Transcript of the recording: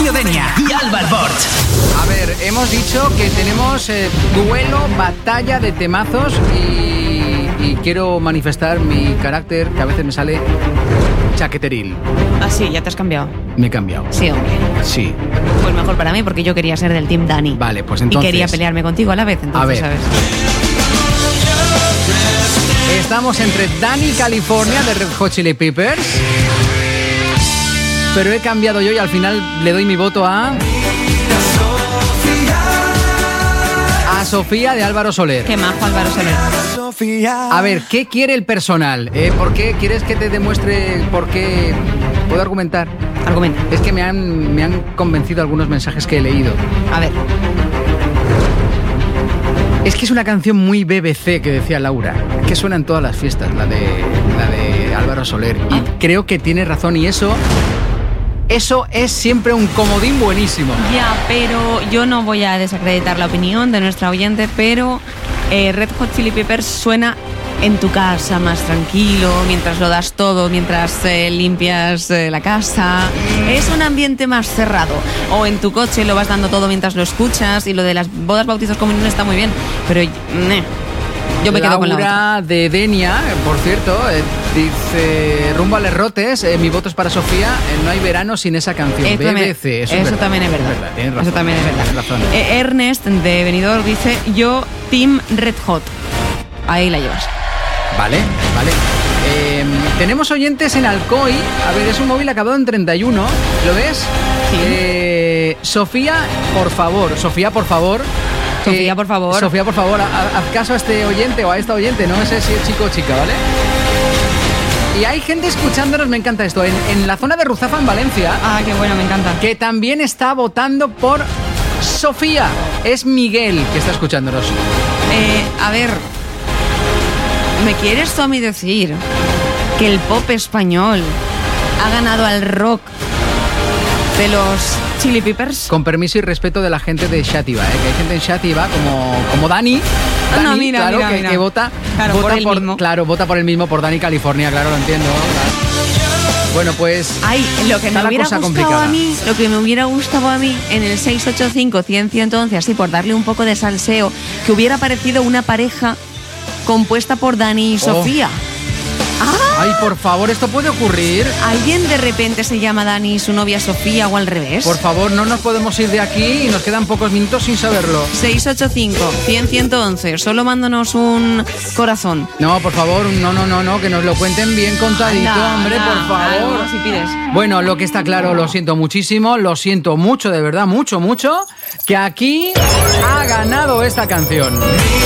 Rocío Denia y Alba Albort. A ver, hemos dicho que tenemos duelo, batalla de temazos y quiero manifestar mi carácter, que a veces me sale chaqueteril. Ah, sí, ya te has cambiado. Me he cambiado. Sí, hombre. Sí. Pues mejor para mí, porque yo quería ser del Team Dani. Vale, pues entonces... Y quería pelearme contigo a la vez, entonces, a ver. ¿sabes? Estamos entre Dani California de Red Hot Chili Peppers, pero he cambiado yo y al final le doy mi voto a Sofía de Álvaro Soler. Qué majo Álvaro Soler. A ver, ¿qué quiere el personal? ¿Por qué quieres que te demuestre por qué? ¿Puedo argumentar? Argumenta. Es que me han convencido algunos mensajes que he leído. A ver. Es que es una canción muy BBC, que decía Laura, que suena en todas las fiestas, la de Álvaro Soler. Y creo que tiene razón, y eso es siempre un comodín buenísimo. Ya, pero yo no voy a desacreditar la opinión de nuestra oyente, pero Red Hot Chili Peppers suena en tu casa más tranquilo, mientras lo das todo, mientras limpias la casa. Es un ambiente más cerrado. O en tu coche lo vas dando todo mientras lo escuchas, y lo de las bodas, bautizos, comuniones está muy bien, pero yo me quedo con la otra. Laura de Denia, por cierto, dice: rumbo a Lerrotes, mi voto es para Sofía, no hay verano sin esa canción. BBC, eso también es verdad. Tienes razón, eso también es verdad. tienes razón. Ernest de Benidorm dice: yo Team Red Hot. Ahí la llevas. Vale. Tenemos oyentes en Alcoy. A ver, es un móvil acabado en 31. ¿Lo ves? Sí. Sofía, por favor. Sofía, por favor, haz caso a este oyente o a esta oyente. No sé si es chico o chica, ¿vale? Y hay gente escuchándonos, me encanta esto, en la zona de Ruzafa, en Valencia. Ah, qué bueno, me encanta. Que también está votando por Sofía. Es Miguel que está escuchándonos. A ver, ¿me quieres tú a mí decir que el pop español ha ganado al rock de los Chili Peppers? Con permiso y respeto de la gente de Xàtiva, que hay gente en Xàtiva como Dani. No, mira. Que vota, claro, vota por el mismo. Claro, vota por el mismo, por Dani California, claro, lo entiendo. Claro. Bueno, pues lo que me hubiera gustado a mí en el 685-100-111, así por darle un poco de salseo, que hubiera aparecido una pareja compuesta por Dani y Sofía. Ay, por favor, ¿esto puede ocurrir? ¿Alguien de repente se llama Dani y su novia Sofía o al revés? Por favor, no nos podemos ir de aquí y nos quedan pocos minutos sin saberlo. 685-100-111, solo mándanos un corazón. No, por favor, no, que nos lo cuenten bien contadito, hombre, por favor. Si pides. Bueno, lo que está claro, lo siento muchísimo, lo siento mucho, de verdad, mucho, que aquí ha ganado esta canción.